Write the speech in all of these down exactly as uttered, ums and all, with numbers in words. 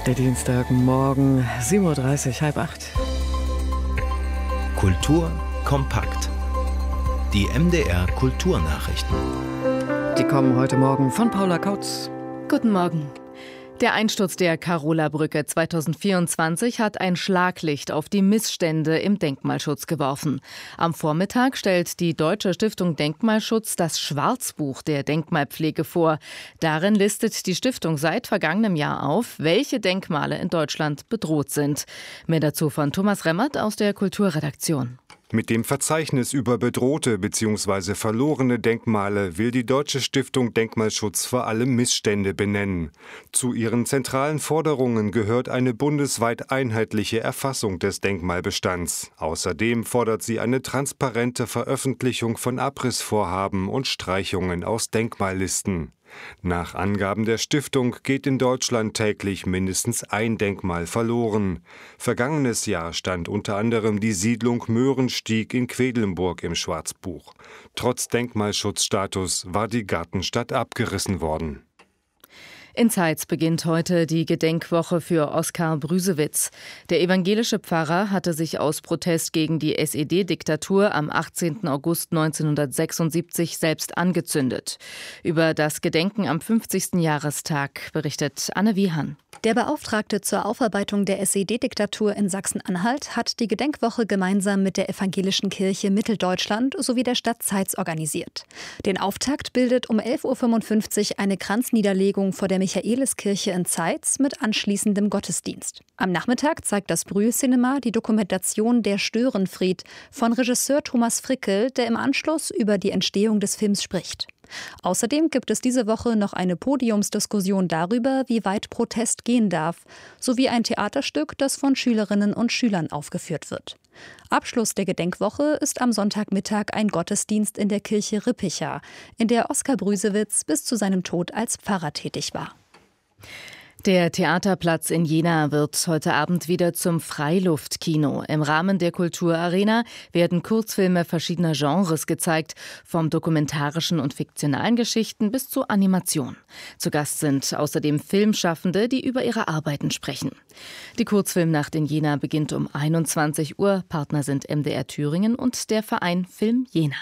Der Dienstagmorgen, sieben Uhr dreißig, halb acht. Kultur kompakt. Die M D R Kulturnachrichten. Die kommen heute Morgen von Paula Kautz. Guten Morgen. Der Einsturz der Karola-Brücke zweitausendvierundzwanzig hat ein Schlaglicht auf die Missstände im Denkmalschutz geworfen. Am Vormittag stellt die Deutsche Stiftung Denkmalschutz das Schwarzbuch der Denkmalpflege vor. Darin listet die Stiftung seit vergangenem Jahr auf, welche Denkmale in Deutschland bedroht sind. Mehr dazu von Thomas Remmert aus der Kulturredaktion. Mit dem Verzeichnis über bedrohte bzw. verlorene Denkmale will die Deutsche Stiftung Denkmalschutz vor allem Missstände benennen. Zu ihren zentralen Forderungen gehört eine bundesweit einheitliche Erfassung des Denkmalbestands. Außerdem fordert sie eine transparente Veröffentlichung von Abrissvorhaben und Streichungen aus Denkmallisten. Nach Angaben der Stiftung geht in Deutschland täglich mindestens ein Denkmal verloren. Vergangenes Jahr stand unter anderem die Siedlung Möhrenstieg in Quedlinburg im Schwarzbuch. Trotz Denkmalschutzstatus war die Gartenstadt abgerissen worden. In Zeitz beginnt heute die Gedenkwoche für Oskar Brüsewitz. Der evangelische Pfarrer hatte sich aus Protest gegen die S E D-Diktatur am achtzehnten August neunzehnhundertsechsundsiebzig selbst angezündet. Über das Gedenken am fünfzigsten Jahrestag berichtet Anne Wiehan. Der Beauftragte zur Aufarbeitung der S E D-Diktatur in Sachsen-Anhalt hat die Gedenkwoche gemeinsam mit der Evangelischen Kirche Mitteldeutschland sowie der Stadt Zeitz organisiert. Den Auftakt bildet um elf Uhr fünfundfünfzig eine Kranzniederlegung vor der Michaeliskirche in Zeitz mit anschließendem Gottesdienst. Am Nachmittag zeigt das Brühl-Cinema die Dokumentation Der Störenfried von Regisseur Thomas Frickel, der im Anschluss über die Entstehung des Films spricht. Außerdem gibt es diese Woche noch eine Podiumsdiskussion darüber, wie weit Protest gehen darf, sowie ein Theaterstück, das von Schülerinnen und Schülern aufgeführt wird. Abschluss der Gedenkwoche ist am Sonntagmittag ein Gottesdienst in der Kirche Rippicha, in der Oskar Brüsewitz bis zu seinem Tod als Pfarrer tätig war. Der Theaterplatz in Jena wird heute Abend wieder zum Freiluftkino. Im Rahmen der Kulturarena werden Kurzfilme verschiedener Genres gezeigt, vom dokumentarischen und fiktionalen Geschichten bis zur Animation. Zu Gast sind außerdem Filmschaffende, die über ihre Arbeiten sprechen. Die Kurzfilmnacht in Jena beginnt um einundzwanzig Uhr. Partner sind M D R Thüringen und der Verein Film Jena.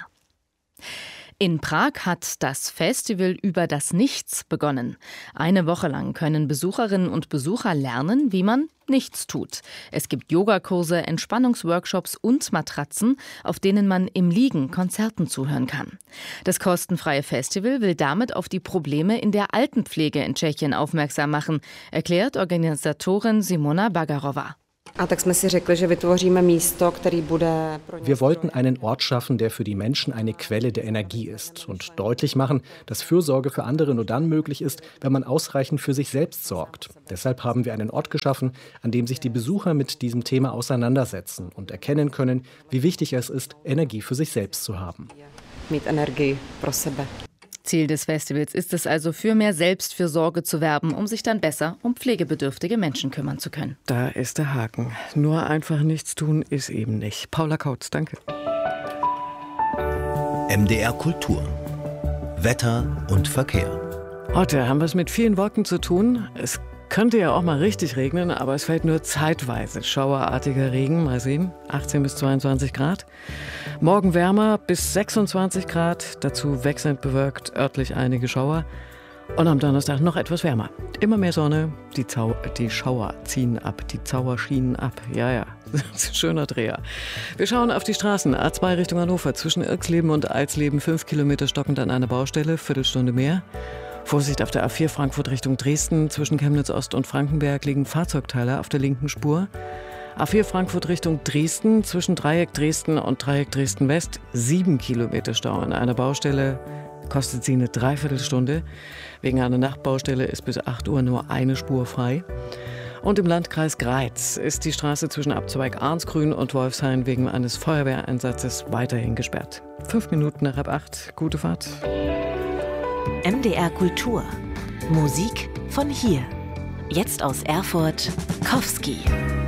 In Prag hat das Festival über das Nichts begonnen. Eine Woche lang können Besucherinnen und Besucher lernen, wie man nichts tut. Es gibt Yogakurse, Entspannungsworkshops und Matratzen, auf denen man im Liegen Konzerten zuhören kann. Das kostenfreie Festival will damit auf die Probleme in der Altenpflege in Tschechien aufmerksam machen, erklärt Organisatorin Simona Bagarova. Wir wollten einen Ort schaffen, der für die Menschen eine Quelle der Energie ist und deutlich machen, dass Fürsorge für andere nur dann möglich ist, wenn man ausreichend für sich selbst sorgt. Deshalb haben wir einen Ort geschaffen, an dem sich die Besucher mit diesem Thema auseinandersetzen und erkennen können, wie wichtig es ist, Energie für sich selbst zu haben. Ziel des Festivals ist es also, für mehr Selbstfürsorge zu werben, um sich dann besser um pflegebedürftige Menschen kümmern zu können. Da ist der Haken. Nur einfach nichts tun ist eben nicht. Paula Kautz, danke. M D R Kultur. Wetter und Verkehr. Heute haben wir es mit vielen Wolken zu tun. Es könnte ja auch mal richtig regnen, aber es fällt nur zeitweise schauerartiger Regen. Mal sehen, achtzehn bis zweiundzwanzig Grad. Morgen wärmer bis sechsundzwanzig Grad, dazu wechselnd bewölkt, örtlich einige Schauer. Und am Donnerstag noch etwas wärmer. Immer mehr Sonne, die, Zau- die Schauer ziehen ab, die Zauer schienen ab. Ja, ja, schöner Dreher. Wir schauen auf die Straßen. A zwei Richtung Hannover, zwischen Irxleben und Alsleben, fünf Kilometer stockend an einer Baustelle, Viertelstunde mehr. Vorsicht auf der A vier Frankfurt Richtung Dresden. Zwischen Chemnitz Ost und Frankenberg liegen Fahrzeugteile auf der linken Spur. A vier Frankfurt Richtung Dresden. Zwischen Dreieck Dresden und Dreieck Dresden West. Sieben Kilometer Stau an einer Baustelle. Kostet sie eine Dreiviertelstunde. Wegen einer Nachtbaustelle ist bis acht Uhr nur eine Spur frei. Und im Landkreis Greiz ist die Straße zwischen Abzweig Arnsgrün und Wolfshain wegen eines Feuerwehreinsatzes weiterhin gesperrt. Fünf Minuten nach halb acht. Gute Fahrt. M D R Kultur. Musik von hier. Jetzt aus Erfurt, Kowski.